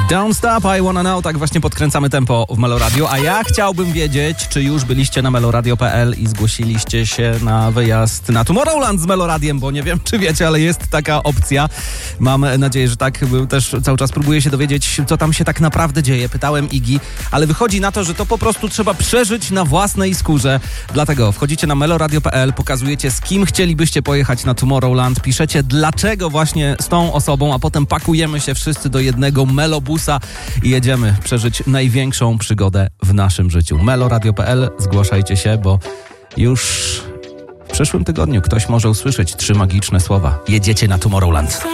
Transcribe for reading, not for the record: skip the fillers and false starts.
Don't Stop, I Wanna Know, tak właśnie podkręcamy tempo w Meloradio, a ja chciałbym wiedzieć, czy już byliście na meloradio.pl i zgłosiliście się na wyjazd na Tomorrowland z Meloradiem, bo nie wiem, czy wiecie, ale jest taka opcja. Mam nadzieję, że tak, też cały czas próbuję się dowiedzieć, co tam się tak naprawdę dzieje. Pytałem Igi, ale wychodzi na to, że to po prostu trzeba przeżyć na własnej skórze. Dlatego wchodzicie na meloradio.pl, pokazujecie, z kim chcielibyście pojechać na Tomorrowland, piszecie dlaczego właśnie z tą osobą, a potem pakujemy się wszyscy do jednego melobusa i jedziemy przeżyć największą przygodę w naszym życiu. meloradio.pl, zgłaszajcie się, bo już w przyszłym tygodniu ktoś może usłyszeć 3 magiczne słowa. Jedziecie na Tomorrowland.